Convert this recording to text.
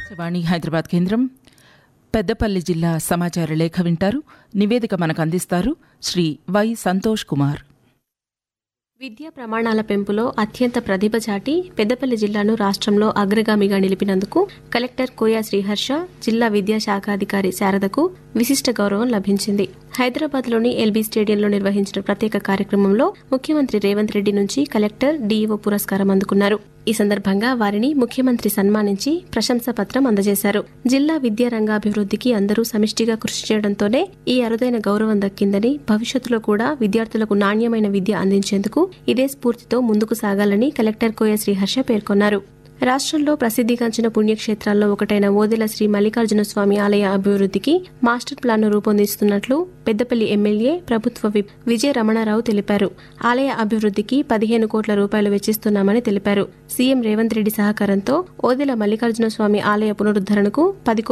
ఆకాశవాణి హైదరాబాద్ కేంద్రం పెద్దపల్లి జిల్లా సమాచార లేఖ వింటారు. నివేదిక మనకు అందిస్తారు శ్రీ వై సంతోష్ కుమార్. విద్యా ప్రమాణాల పెంపులో అత్యంత ప్రతిభ చాటి పెద్దపల్లి జిల్లాను రాష్ట్రంలో అగ్రగామిగా నిలిపినందుకు కలెక్టర్ కోయా శ్రీహర్ష, జిల్లా విద్యాశాఖాధికారి శారదకు విశిష్ట గౌరవం లభించింది. హైదరాబాద్లోని ఎల్బీ స్టేడియంలో నిర్వహించిన ప్రత్యేక కార్యక్రమంలో ముఖ్యమంత్రి రేవంత్ రెడ్డి నుంచి కలెక్టర్ డీఈఓ పురస్కారం అందుకున్నారు. ఈ సందర్భంగా వారిని ముఖ్యమంత్రి సన్మానించి ప్రశంసా పత్రం అందజేశారు. జిల్లా విద్యా రంగాభివృద్ధికి అందరూ సమిష్టిగా కృషి చేయడంతోనే ఈ అరుదైన గౌరవం దక్కిందని, భవిష్యత్తులో కూడా విద్యార్థులకు నాణ్యమైన విద్య అందించేందుకు ఇదే స్ఫూర్తితో ముందుకు సాగాలని కలెక్టర్ కోయ శ్రీహర్ష పేర్కొన్నారు. రాష్ట్రంలో ప్రసిద్ధిగాంచిన పుణ్యక్షేత్రాల్లో ఒకటైన ఓదెల శ్రీ మల్లికార్జున స్వామి ఆలయ అభివృద్ధికి మాస్టర్ ప్లాన్ను రూపొందిస్తున్నట్లు పెద్దపల్లి ఎమ్మెల్యే ప్రభుత్వ విప్ విజయ రమణారావు తెలిపారు. ఆలయ అభివృద్ధికి 15 కోట్ల రూపాయలు వెచ్చిస్తున్నామని తెలిపారు. సీఎం రేవంత్ రెడ్డి సహకారంతో ఓదెల మల్లికార్జున స్వామి ఆలయ పునరుద్ధరణకు 10